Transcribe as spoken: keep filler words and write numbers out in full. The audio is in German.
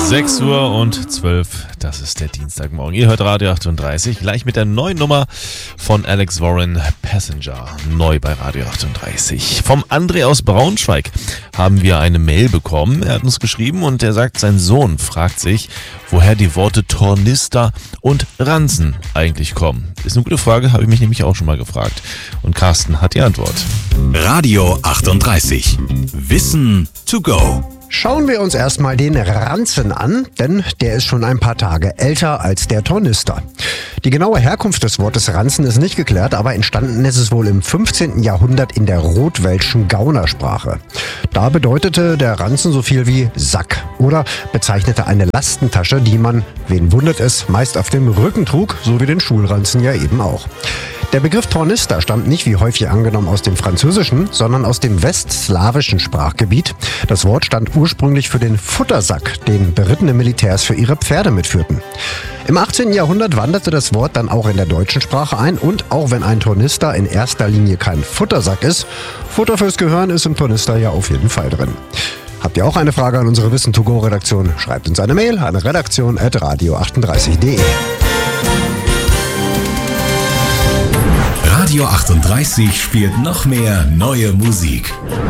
sechs Uhr und zwölf, das ist der Dienstagmorgen. Ihr hört Radio achtunddreißig, gleich mit der neuen Nummer von Alex Warren, Passenger, neu bei Radio achtunddreißig. Vom André aus Braunschweig haben wir eine Mail bekommen. Er hat uns geschrieben und er sagt, sein Sohn fragt sich, woher die Worte Tornister und Ranzen eigentlich kommen. Ist eine gute Frage, habe ich mich nämlich auch schon mal gefragt. Und Carsten hat die Antwort. Radio achtunddreißig. Wissen to go. Schauen wir uns erstmal den Ranzen an, denn der ist schon ein paar Tage älter als der Tornister. Die genaue Herkunft des Wortes Ranzen ist nicht geklärt, aber entstanden ist es wohl im fünfzehnten Jahrhundert in der rotwelschen Gaunersprache. Da bedeutete der Ranzen so viel wie Sack oder bezeichnete eine Lastentasche, die man, wen wundert es, meist auf dem Rücken trug, so wie den Schulranzen ja eben auch. Der Begriff Tornister stammt nicht, wie häufig angenommen, aus dem Französischen, sondern aus dem westslawischen Sprachgebiet. Das Wort stand ursprünglich für den Futtersack, den berittene Militärs für ihre Pferde mitführten. Im achtzehnten Jahrhundert wanderte das Wort dann auch in der deutschen Sprache ein und auch wenn ein Tornister in erster Linie kein Futtersack ist, Futter fürs Gehirn ist im Tornister ja auf jeden Fall drin. Habt ihr auch eine Frage an unsere Wissen to go Redaktion? Schreibt uns eine Mail an redaktion at radio achtunddreißig punkt de. Radio achtunddreißig spielt noch mehr neue Musik.